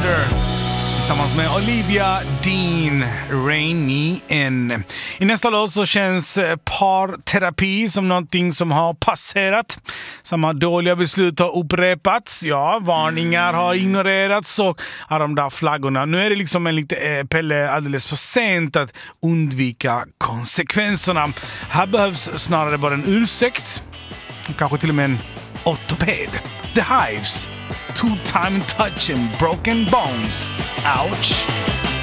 Wonder tillsammans med Olivia Dean, Rainy In. I nästa låt så känns parterapi som någonting som har passerat. Samma dåliga beslut har upprepats. Ja, varningar har ignorerats och de där flaggorna. Nu är det liksom en lite Pelle alldeles för sent att undvika konsekvenserna. Här behövs snarare bara en ursäkt. Kanske till och med en ortoped. The Hives. Two-time touch and broken bones. Ouch.